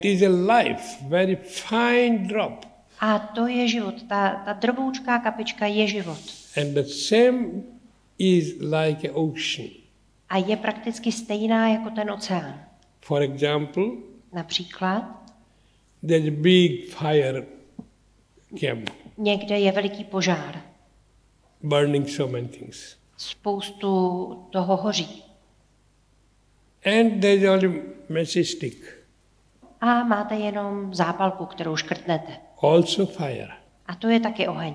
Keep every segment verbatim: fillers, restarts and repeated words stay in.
It is a life, very fine drop. A to je život. Ta, ta droboučká kapička je život. And the same is like an ocean. A je prakticky stejná jako ten oceán. For example, Například there's a big fire camp, někde je veliký požár. burning so many things. Spoustu toho hoří. And there's only match stick, A máte jenom zápalku, kterou škrtnete. also fire. A to je taky oheň.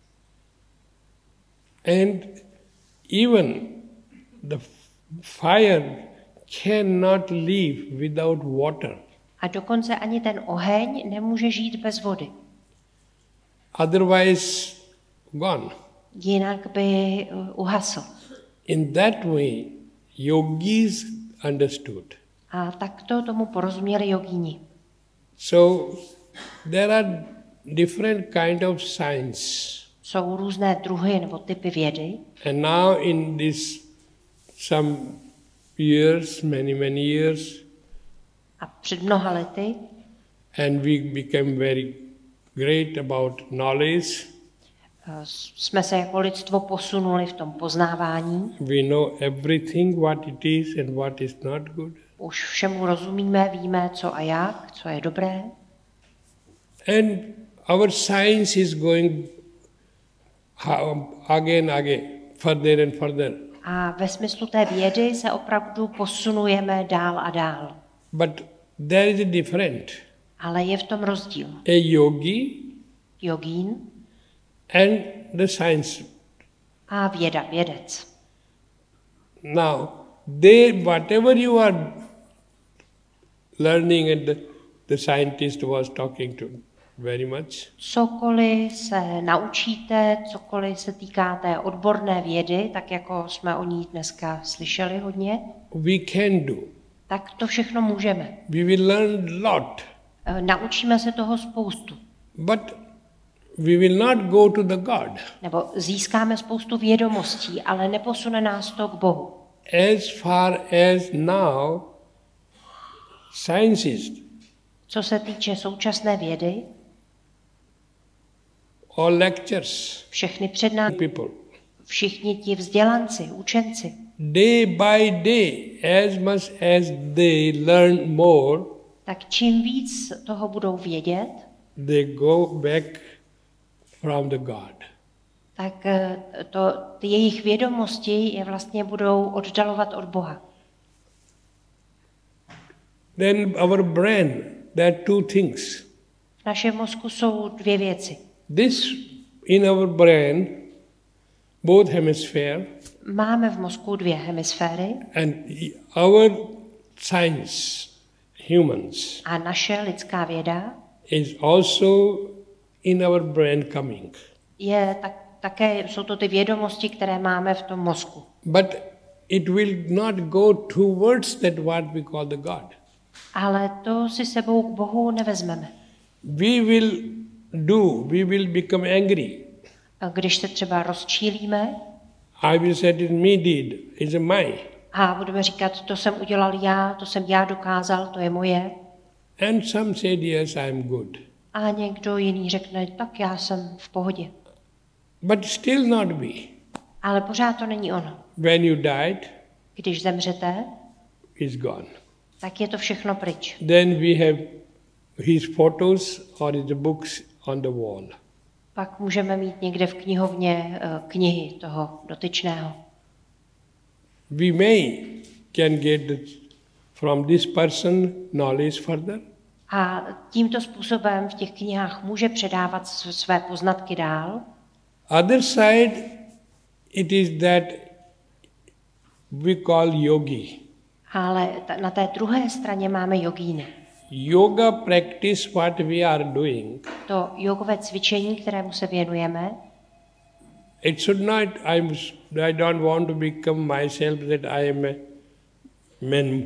And even the fire cannot live without water. A dokonce ani ten oheň nemůže žít bez vody. Otherwise, gone. Jinak by uh, uhasl. In that way, yogis understood. A takto tomu porozuměli jogíni. So there are different kind of science. Jsou různé druhy nebo typy vědy. And now in this some years, many, many years, A před mnoha lety and we became very great about knowledge. uh, jsme se jako lidstvo posunuli v tom poznávání. We know everything, what it is and what is not good. Už všemu rozumíme, víme, co a jak, co je dobré. And our science is going again, again, further and further. A ve smyslu té vědy se opravdu posunujeme dál a dál. But there is a different. Ale je v tom rozdíl. A yogi Jogín and the science. a věda, vědec. Now, they, whatever you are learning, and the, the scientist was talking to very much. Cokoliv se naučíte, cokoliv se týká té odborné vědy, tak jako jsme o ní dneska slyšeli hodně, We can do. tak to všechno můžeme. We will learn a lot. E, Naučíme se toho spoustu. But we will not go to the God. Nebo získáme spoustu vědomostí, ale neposune nás to k Bohu. As far as now, scientists, Co se týče současné vědy, all lectures, všechny přednášky, people, všichni ti vzdělanci, učenci, day by day, as much as they learn more, tak čím víc toho budou vědět, they go back from the God. tak eh, to, ty jejich vědomosti je vlastně budou oddalovat od Boha. Then our brain, there are two things. V našem mozku jsou dvě věci. This, in our brain, both hemisphere, Máme v mozku dvě hemisféry and our science, humans, a naše lidská věda is also in our brain coming. je tak, také, jsou to ty vědomosti, které máme v tom mozku. But it will not go towards that what we call the God. Ale to si sebou k Bohu nevezmeme. We will do, we will become angry. A když se třeba rozčílíme I will say it me did, it's a mine. a budeme říkat, to jsem udělal já, to jsem já dokázal, to je moje. And some said, yes, I am good. A někdo jiný řekne, tak já jsem v pohodě. But still not we. Ale pořád to není ono. When you died, Když zemřete, it's gone. tak je to všechno pryč. Then we have his photos or his books on the wall. Pak můžeme mít někde v knihovně eh, knihy toho dotyčného. We may can get the, from this person knowledge further. A tímto způsobem v těch knihách může předávat své poznatky dál. Other side, it is that we call yogi. Ale ta, na té druhé straně máme jogíny. Yoga practice, what we are doing, To jogové cvičení, kterému se věnujeme, it should not, I'm, I don't want to become myself that I am a man.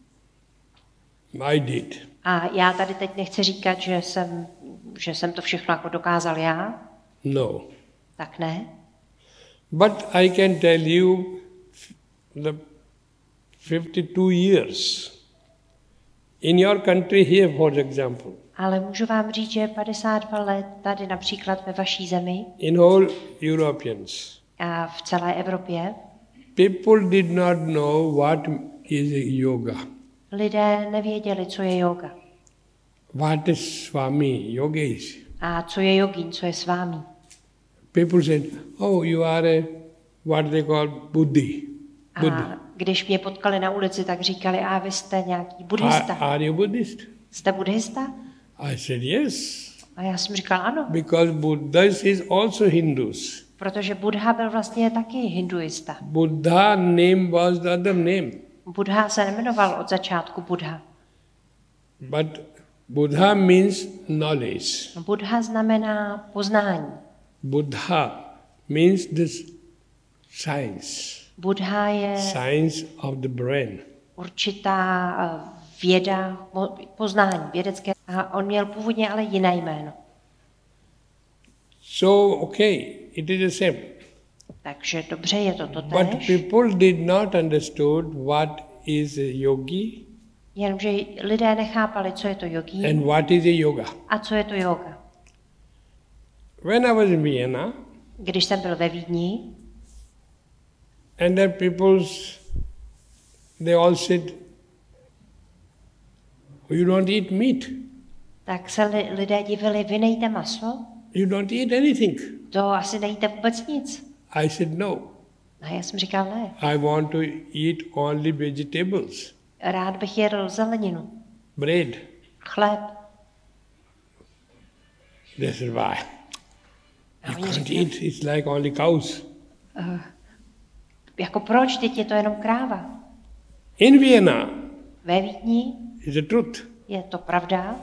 I did. a já tady teď nechci říkat, že jsem, že jsem to všechno jako dokázal já, No. tak ne. But I can tell you the fifty-two years In your country here, for example, Ale můžu vám říct, že padesát dva let tady například ve vaší zemi in whole Europeans, a v celé Evropě people did not know what is yoga. lidé nevěděli, co je yoga. What is Swami, yogis? A co je jogín, co je s vámi. People said, oh, you are a, what they call Buddhi. Buddha. A když mě potkali na ulici, tak říkali, a vy jste nějaký Are, buddhista. are you Buddhist? Jste buddhista? I said, yes, A já jsem říkal, ano, because Buddhas is also Hindus. protože Buddha byl vlastně taky hinduista. Buddha name was the other name. Buddha se nemenoval od začátku Buddha. But Buddha means knowledge. Buddha znamená poznání. Buddha means this science. Buddha je Science of the brain. určitá eh, věda, mo- poznání vědecké. A on měl původně ale jiné jméno. So, okay, it is the same. Takže dobře, je to But totéž. people did not understood what is a yogi Jenomže lidé nechápali, co je to jogín and what is a yoga. a co je to yoga. When I was in Vienna, Když jsem byl ve Vídni, and then people's, they all said, "Oh, you don't eat meat, tak se li, lidé divili, vy nejíte maso? you don't eat anything. To asi nejíte vůbec nic. I said, no, A já jsem říkal, ne, I want to eat only vegetables, rád bych jedl zeleninu, bread. chléb. They said, why? A You oni can't řekli, eat, it's like only cows. uh, jako proč, teď je to jenom kráva. In Vienna, Ve Vídni is the truth. je to pravda.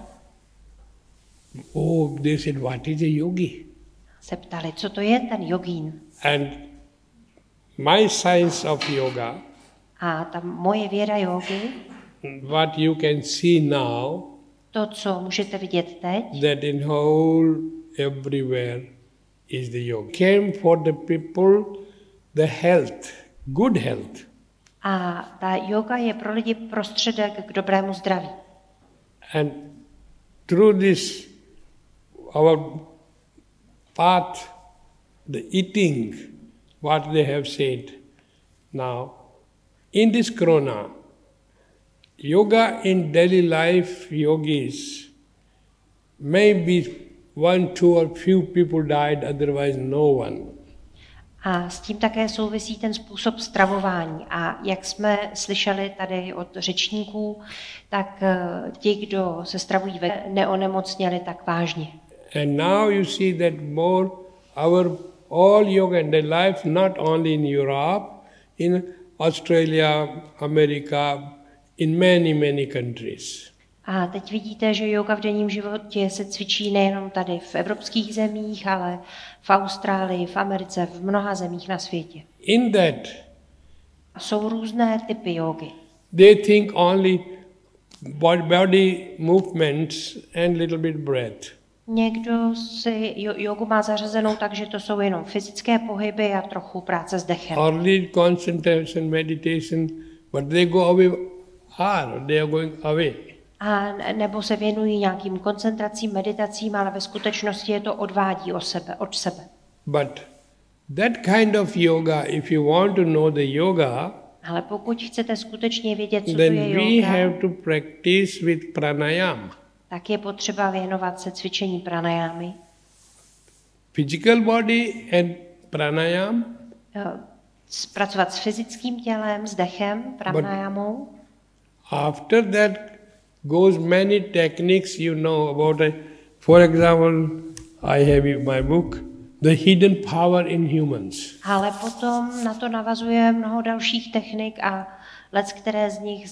Oh, they said, what is a yogi? Se ptali, co to je ten jogín. And my science of yoga, A ta moje věda jogy, what you can see now, to, co můžete vidět teď, that in whole everywhere is the yoga. Came for the people the health, good health. a ta yoga je pro lidi prostředek k dobrému zdraví. And through this, our path, the eating, what they have said now, in this corona, yoga in daily life, yogis, maybe one, two or few people died, otherwise no one. A s tím také souvisí ten způsob stravování. A jak jsme slyšeli tady od řečníků, tak eh, ti, kdo se stravují, ve- neonemocněli tak vážně. And now you see that more our all yoga in the life, not only in Europe, in Australia, America, in many, many countries. A teď vidíte, že yoga v denním životě se cvičí nejenom tady v evropských zemích, ale v Austrálii, v Americe, v mnoha zemích na světě. In that, A jsou různé typy jogy. they think only bod- body movements and little bit breath. Někdo si jo- jogu má zařazenou tak, že to jsou jenom fyzické pohyby a trochu práce s dechem. Or lead concentration, meditation, but they go away hard, they are going away. A ne- nebo se věnují nějakým koncentracím, meditacím, ale ve skutečnosti je to odvádí od sebe, od sebe. But that kind of yoga, if you want to know the yoga, Ale pokud chcete skutečně vědět, co to then je we yoga, have to practice with pranayama. tak je potřeba věnovat se cvičení pranajámy. Physical body and pranayam, Eh, Pracovat s fyzickým tělem, s dechem, pranajámou. after that goes many techniques you know about it. For example, I have in my book, The Hidden Power in Humans. Ale potom na to navazuje mnoho dalších technik a lec, které z nich